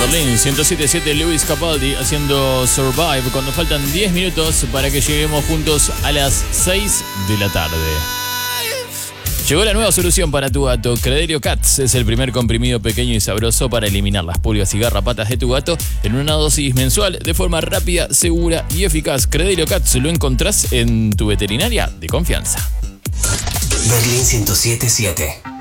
Berlín, 107.7 Luis Capaldi haciendo Survive cuando faltan 10 minutos para que lleguemos juntos a las 6 de la tarde. Llegó la nueva solución para tu gato. Credelio Cats es el primer comprimido pequeño y sabroso para eliminar las pulgas y garrapatas de tu gato en una dosis mensual de forma rápida, segura y eficaz. Credelio Cats lo encontrás en tu veterinaria de confianza. Berlín 107.7.